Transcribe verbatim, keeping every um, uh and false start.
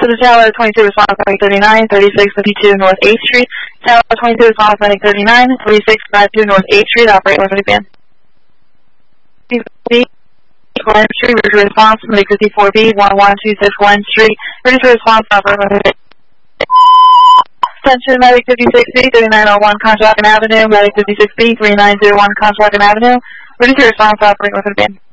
To the Tower twenty-two response medic thirty-nine, thirty-six fifty-two North eighth Street. Tower twenty-two response medic thirty-nine, thirty-six fifty-two North eighth Street. Operate with the band. Glen Street, ready for response, medic fifty-four B, one one two six Glen Street. Ready for response, operate with the band. Attention, medic fifty-six B, thirty-nine oh one Conshohocken Avenue, medic fifty-six B, three nine zero one Conshohocken Avenue. Ready for response, operate with the band.